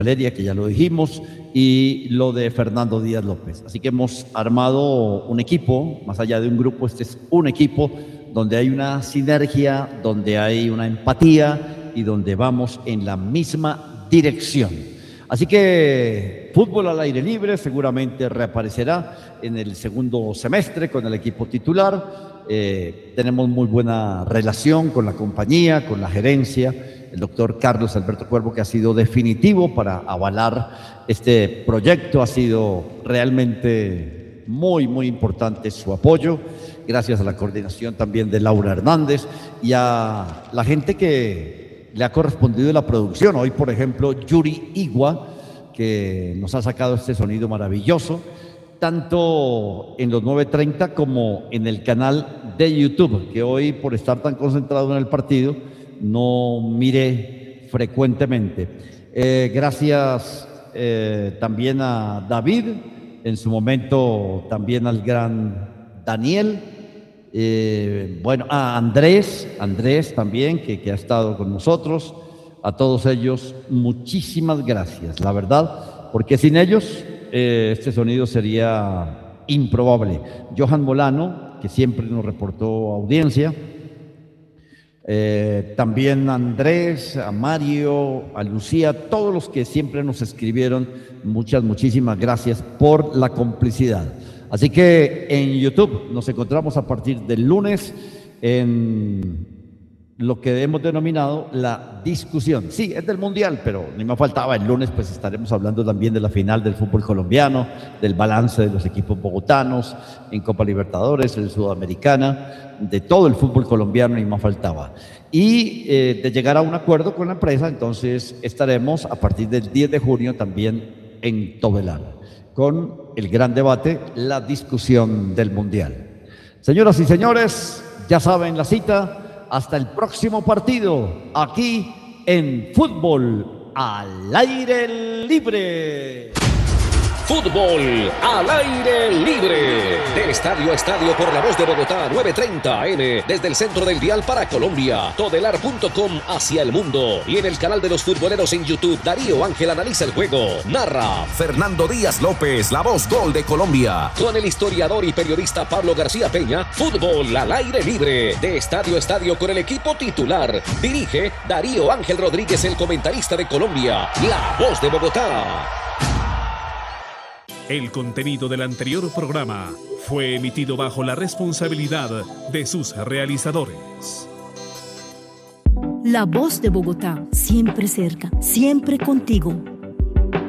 Valeria, que ya lo dijimos, y lo de Fernando Díaz López. Así que hemos armado un equipo, más allá de un grupo, este es un equipo donde hay una sinergia, donde hay una empatía y donde vamos en la misma dirección. Así que fútbol al aire libre seguramente reaparecerá en el segundo semestre con el equipo titular. Tenemos muy buena relación con la compañía, con la gerencia, el doctor Carlos Alberto Cuervo, que ha sido definitivo para avalar este proyecto. Ha sido realmente muy, muy importante su apoyo, gracias a la coordinación también de Laura Hernández y a la gente que le ha correspondido la producción. Hoy, por ejemplo, Yuri Igua, que nos ha sacado este sonido maravilloso, tanto en los 9:30 como en el canal de YouTube, que hoy, por estar tan concentrado en el partido, no miré frecuentemente. Gracias también a David, en su momento también al gran Daniel, bueno, a Andrés también, que ha estado con nosotros. A todos ellos, muchísimas gracias, la verdad, porque sin ellos este sonido sería improbable. Johan Molano, que siempre nos reportó audiencia, también a Andrés, a Mario, a Lucía, todos los que siempre nos escribieron, muchísimas gracias por la complicidad. Así que en YouTube nos encontramos a partir del lunes en lo que hemos denominado la discusión. Sí, es del Mundial, pero ni me faltaba, el lunes pues estaremos hablando también de la final del fútbol colombiano, del balance de los equipos bogotanos en Copa Libertadores, en Sudamericana, de todo el fútbol colombiano, ni me faltaba. Y de llegar a un acuerdo con la empresa, entonces estaremos a partir del 10 de junio también en Tobelar, con el gran debate, la discusión del Mundial. Señoras y señores, ya saben la cita. Hasta el próximo partido, aquí en Fútbol al Aire Libre. Fútbol al aire libre. De estadio a estadio por La Voz de Bogotá, 9:30 AM. Desde el centro del dial para Colombia. Todelar.com hacia el mundo. Y en el canal de los futboleros en YouTube, Darío Ángel analiza el juego. Narra Fernando Díaz López, la voz gol de Colombia. Con el historiador y periodista Pablo García Peña. Fútbol al aire libre. De estadio a estadio con el equipo titular. Dirige Darío Ángel Rodríguez, el comentarista de Colombia. La Voz de Bogotá. El contenido del anterior programa fue emitido bajo la responsabilidad de sus realizadores. La Voz de Bogotá, siempre cerca, siempre contigo.